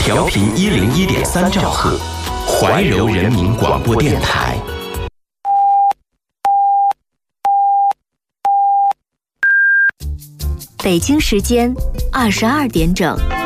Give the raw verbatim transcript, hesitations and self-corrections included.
调频一零一点三兆赫，怀柔人民广播电台。 北京时间二十二点整。